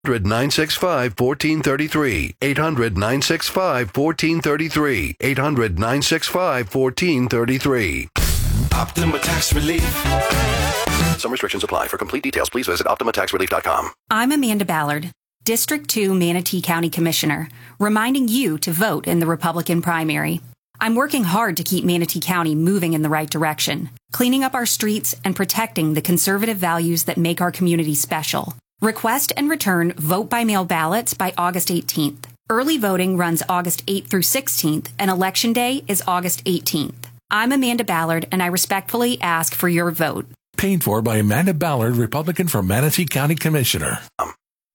800-965-1433. 800-965-1433. 800-965-1433. Optima Tax Relief. Some restrictions apply. For complete details, please visit OptimaTaxRelief.com. I'm Amanda Ballard, District 2 Manatee County Commissioner, reminding you to vote in the Republican primary. I'm working hard to keep Manatee County moving in the right direction, cleaning up our streets and protecting the conservative values that make our community special. Request and return vote-by-mail ballots by August 18th. Early voting runs August 8th through 16th, and Election Day is August 18th. I'm Amanda Ballard, and I respectfully ask for your vote. Paid for by Amanda Ballard, Republican for Manatee County Commissioner.